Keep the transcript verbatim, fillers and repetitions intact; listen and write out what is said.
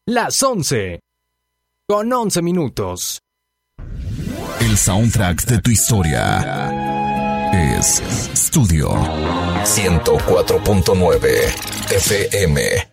Las once, con once minutos. El soundtrack de tu historia es Studio ciento cuatro punto nueve F M.